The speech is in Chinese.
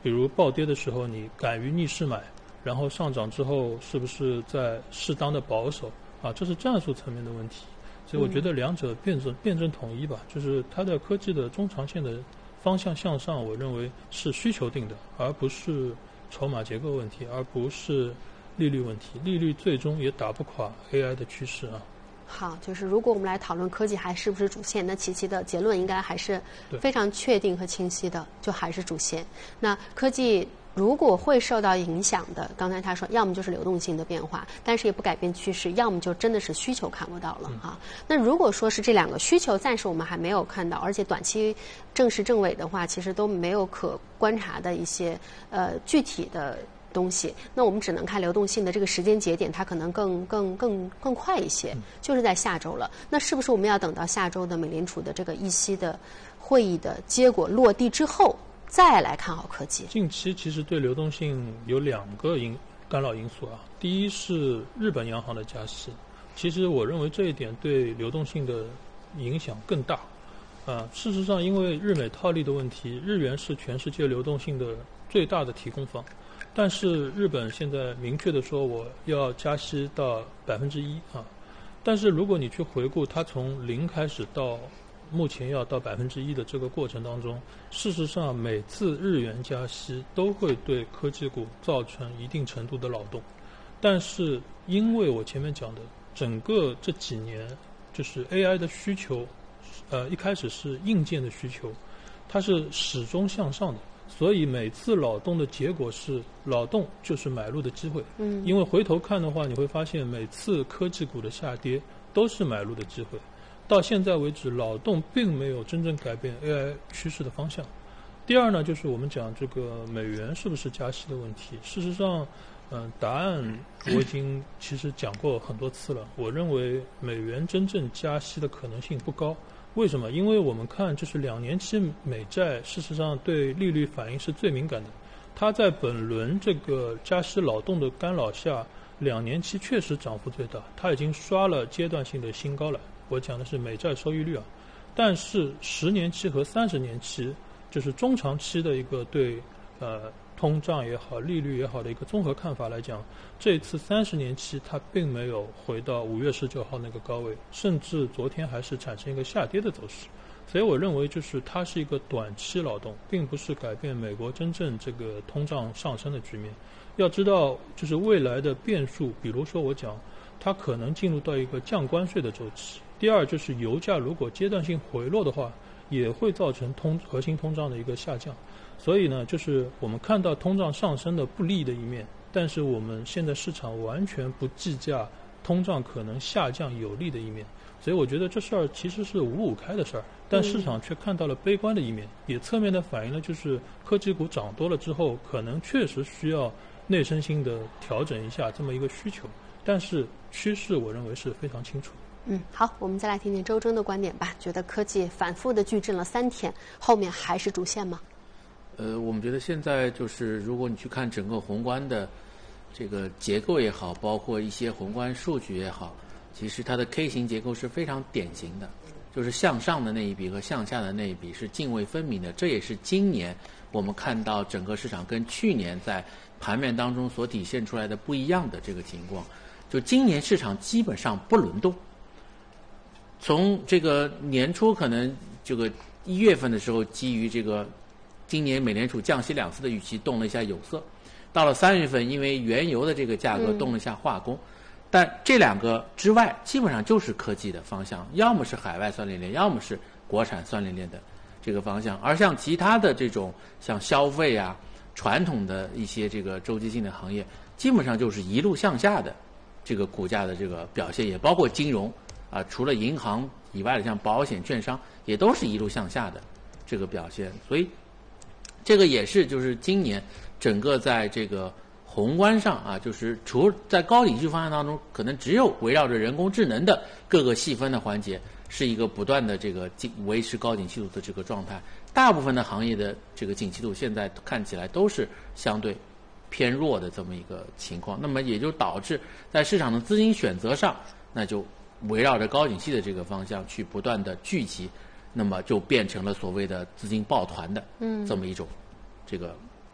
比如暴跌的时候你敢于逆势买，然后上涨之后是不是在适当的保守啊？这是战术层面的问题。所以我觉得两者辩证统一吧，就是它的科技的中长线的方向向上，我认为是需求定的，而不是筹码结构问题，而不是利率问题。利率最终也打不垮 AI 的趋势啊。 好，就是如果我们来讨论科技还是不是主线，那琪琪的结论应该还是非常确定和清晰的，就还是主线。那科技如果会受到影响的，刚才他说，要么就是流动性的变化，但是也不改变趋势，要么就真的是需求看不到了啊。那如果说是这两个需求暂时我们还没有看到，而且短期正时正尾的话，其实都没有可观察的一些具体的东西，那我们只能看流动性的这个时间节点，它可能更快一些，就是在下周了。那是不是我们要等到下周的美联储的这个议息的会议的结果落地之后？再来看好科技。 近期其实对流动性有2个干扰因素啊。第一是日本央行的加息，其实我认为这一点对流动性的影响更大。事实上，因为日美套利的问题，日元是全世界流动性的最大的提供方。但是日本现在明确的说我要加息到1%啊。但是如果你去回顾它从0开始到目前要到1%的这个过程当中，事实上每次日元加息都会对科技股造成一定程度的扰动。但是因为我前面讲的整个这几年就是 AI 的需求一开始是硬件的需求，它是始终向上的，所以每次扰动的结果是扰动就是买入的机会。因为回头看的话，你会发现每次科技股的下跌都是买入的机会。到现在为止，扰动并没有真正改变 AI 趋势的方向。第二呢，就是我们讲这个美元是不是加息的问题。事实上，答案我已经其实讲过很多次了。我认为美元真正加息的可能性不高。为什么？因为我们看就是2年期美债，事实上对利率反应是最敏感的。它在本轮这个加息扰动的干扰下，2年期确实涨幅最大，它已经刷了阶段性的新高了。我讲的是美债收益率啊，但是10年期和30年期，就是中长期的一个对通胀也好、利率也好的一个综合看法来讲，这次30年期它并没有回到5月19号那个高位，甚至昨天还是产生一个下跌的走势。所以我认为就是它是一个短期扰动，并不是改变美国真正这个通胀上升的局面。要知道，就是未来的变数，比如说我讲，它可能进入到一个降关税的周期。第二就是油价如果阶段性回落的话，也会造成核心通胀的一个下降。所以呢，就是我们看到通胀上升的不利的一面，但是我们现在市场完全不计价通胀可能下降有利的一面。所以我觉得这事儿其实是5-5开的事儿，但市场却看到了悲观的一面，也侧面的反映了就是科技股涨多了之后，可能确实需要内生性的调整一下这么一个需求。但是趋势我认为是非常清楚。 好，我们再来听听周征的观点吧。觉得科技反复的巨震了3天，后面还是主线吗？ 我们觉得现在就是如果你去看整个宏观的这个结构也好，包括一些宏观数据也好，其实它的 K 型结构是非常典型的，就是向上的那一笔和向下的那一笔是泾渭分明的。这也是今年我们看到整个市场跟去年在盘面当中所体现出来的不一样的这个情况。就今年市场基本上不轮动。从这个年初可能这个1月份的时候，基于这个今年美联储降息2次的预期动了一下有色，到了3月份因为原油的这个价格动了一下化工，但这2个之外基本上就是科技的方向，要么是海外算力链，要么是国产算力链的这个方向。而像其他的这种像消费啊、传统的一些这个周期性的行业，基本上就是一路向下的这个股价的这个表现，也包括金融除了银行以外的像保险、券商也都是一路向下的这个表现。所以这个也是就是今年整个在这个宏观上就是除在高景气方向当中，可能只有围绕着人工智能的各个细分的环节是一个不断的这个维持高景气度的这个状态。大部分的行业的这个景气度现在看起来都是相对偏弱的这么一个情况，那么也就导致在市场的资金选择上，那就围绕着高景气的这个方向去不断的聚集，那么就变成了所谓的资金抱团的这么一种这个